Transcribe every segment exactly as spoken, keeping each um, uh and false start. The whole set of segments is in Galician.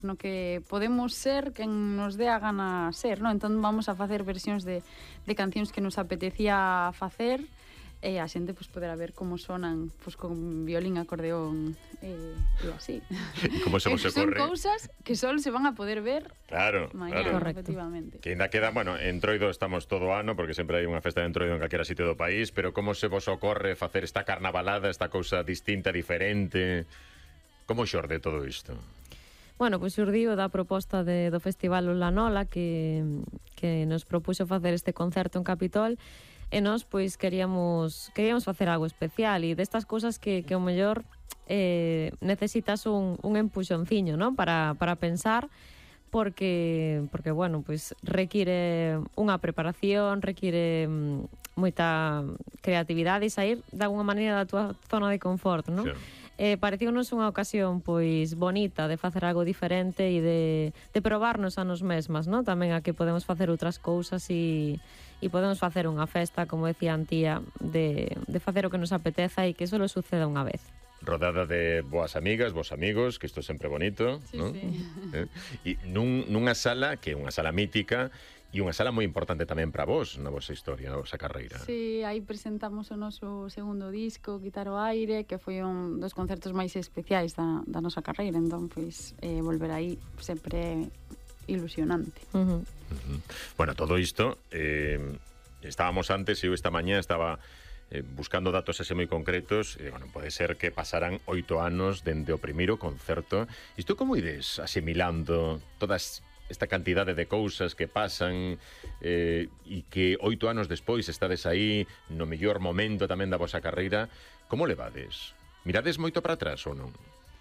no que podemos ser quen nos dé a gana ser, no? Entón vamos a facer versións de, de cancións que nos apetecía facer, e a xente pues, poderá ver como sonan pues, con violín, acordeón e, e así. E como se vos ocorre? Son cousas que só se van a poder ver claro, mañá, claro. efectivamente. Que ainda queda, bueno, en Entroido estamos todo ano, porque sempre hai unha festa de Entroido en calquera sitio do país, pero como se vos ocorre facer esta carnavalada, esta cousa distinta, diferente? Como xorde todo isto? Bueno, pois xurdiu da proposta de, do Festival Ulanola que, que nos propuxo facer este concerto en Capitol, e nós pois queríamos queríamos facer algo especial e destas cousas que, que o mellor eh, necesitas un, un empuxonciño, ¿no? para, para pensar porque, porque bueno, pois require unha preparación, require mm, moita creatividade e sair de alguna maneira da túa zona de confort, ¿no? Sí. Eh, parecíonos unha ocasión pois bonita de facer algo diferente e de, de probarnos a nos mesmas, ¿no? Tamén a que podemos facer outras cousas e, e podemos facer unha festa, como decía Antía, de, de facer o que nos apeteza e que só suceda unha vez. Rodada de boas amigas, vos amigos, que isto é sempre bonito, sí, ¿no? Sí. Eh? E nun, nunha sala que é unha sala mítica e unha sala moi importante tamén para vos na vosa historia, na vosa carreira. Sí, aí presentamos o noso segundo disco, Quitar o aire, que foi un dos concertos máis especiais da, da nosa carreira, entón, pois, eh, volver aí sempre é ilusionante. Uh-huh. Uh-huh. Bueno, todo isto, eh, estábamos antes, eu esta mañá estaba eh, buscando datos ese moi concretos, e, bueno, pode ser que pasaran oito anos dende o primeiro concerto. Isto como ides asimilando todas esta cantidade de cousas que pasan eh, e que oito anos despois estades aí no mellor momento tamén da vosa carreira, como levades? Mirades moito para atrás ou non?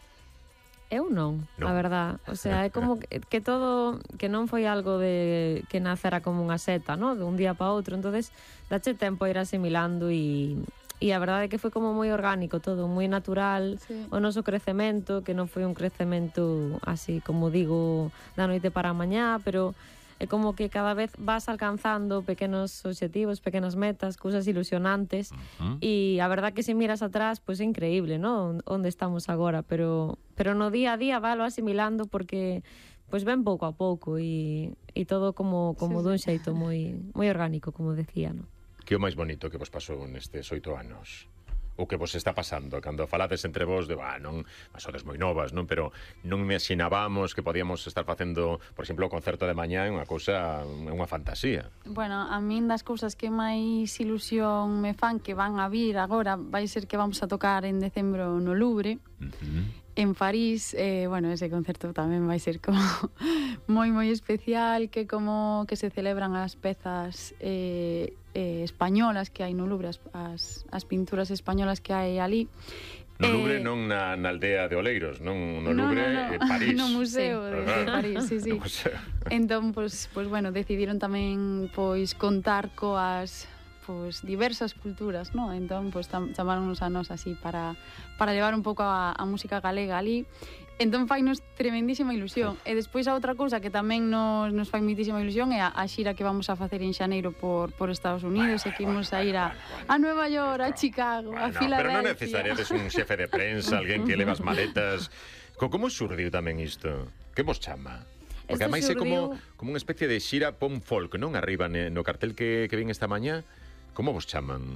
Eu non, non, a verdad. O sea, é como que, que todo, que non foi algo de que nacera como unha seta, ¿no? De un día para outro. Entonces, dache tempo a ir asimilando e e a verdade é que foi como moi orgánico todo, moi natural, sí. O noso crecemento, que non foi un crecemento así, como digo, da noite para a mañá, pero é como que cada vez vas alcanzando pequenos obxectivos, pequenas metas, cousas ilusionantes, uh-huh. E a verdade que se miras atrás, pois pues, é increíble, ¿no? Onde estamos agora, pero pero no día a día valo asimilando porque pois pues, ven pouco a pouco e, e todo como, como sí, dun xeito moi, moi orgánico, como decía, ¿no? Que o máis bonito que vos pasou nestes oito anos? O que vos está pasando? Cando falades entre vos de, bah, non, sodes moi novas, non? Pero non me imaginábamos que podíamos estar facendo, por exemplo, o concerto de mañá é unha cousa, é unha fantasía. Bueno, a min das cousas que máis ilusión me fan que van a vir agora, vai ser que vamos a tocar en decembro no Louvre, uh-huh. En París, eh, bueno, ese concerto tamén vai ser como moi, moi especial, que como que se celebran as pezas eh, eh, españolas que hai no Louvre, as, as, as pinturas españolas que hai ali. No eh, Louvre, non na, na aldea de Oleiros, non no Louvre, no, no, no. Eh, París. No museo sí. de, de París, sí, sí. No museo. Entón, pois, pues, pues, bueno, decidiron tamén pois contar coas pues, diversas culturas, ¿no? Entón, pues, chamáronos a nós así para, para levar un pouco a, a música galega ali. Entón, fainos tremendísima ilusión. E despois a outra cousa que tamén nos, nos fai moitísima ilusión é a, a xira que vamos a facer en xaneiro por, por Estados Unidos, bueno, e que imos bueno, a ir a, bueno, a Nueva York, a Chicago, bueno, a Filadelfia. Pero non necesariades un xefe de prensa, alguén que leva as maletas. Como xurdiu tamén isto? Que vos chama? Porque ademais é como, como unha especie de xira pon folk, non? Arriba no cartel que, que vin esta mañá. Como vos chaman?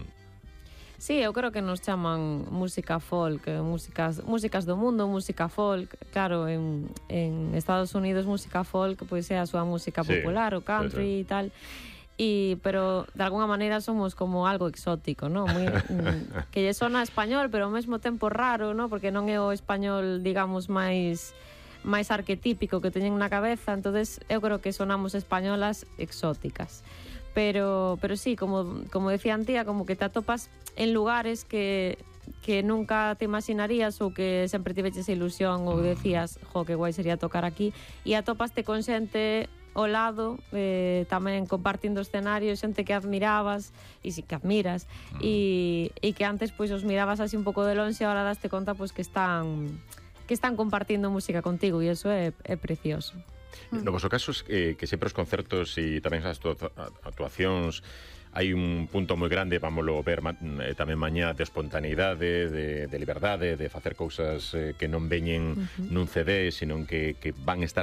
Sí, eu creo que nos chaman música folk, músicas, músicas do mundo, música folk. Claro, en, en Estados Unidos música folk pois é a súa música sí, popular, o country sí, sí. E tal. E, pero de alguna maneira somos como algo exótico, ¿no? Muy, que lle sona español, pero ao mesmo tempo raro, ¿no? Porque non é o español, digamos, máis máis arquetípico que teñen na cabeza. Entonces eu creo que sonamos españolas exóticas. Pero, pero sí, como, como decía Antía, como que te atopas en lugares que, que nunca te imaginarías ou que sempre tiveches ilusión ou decías, jo, que guai sería tocar aquí, e atopaste con xente ao lado, eh, tamén compartindo escenario, xente que admirabas e si que admiras e, e que antes pois os mirabas así un pouco de lonxe e agora daste conta pois que están que están compartindo música contigo e iso é, é precioso. No vosso caso, eh, que sempre os concertos e tamén as actuacións hai un punto moi grande, vámoslo ver eh, tamén mañá, de espontaneidade, de, de liberdade, de facer cousas eh, que non veñen uh -huh. nun C D, sino que, que van estar